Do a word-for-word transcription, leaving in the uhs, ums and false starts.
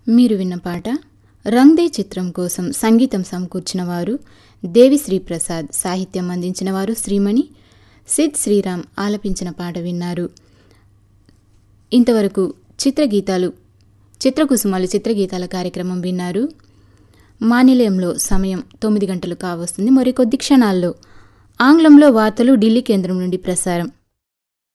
మీరు విన్న పాట రంగ్దే చిత్రం కోసం సంగీతం సమకూర్చిన వారు దేవిశ్రీ ప్రసాద్, సాహిత్యం అందించిన వారు శ్రీమణి. సిద్ శ్రీరామ్ ఆలపించిన పాట విన్నారు. ఇంతవరకు చిత్రగీతాలు చిత్రకుసుమాలు చిత్రగీతాల కార్యక్రమం విన్నారు. మా నిలయంలో సమయం తొమ్మిది గంటలు కావస్తుంది. మరికొద్ది క్షణాల్లో ఆంగ్లంలో వార్తలు ఢిల్లీ కేంద్రం నుండి ప్రసారం.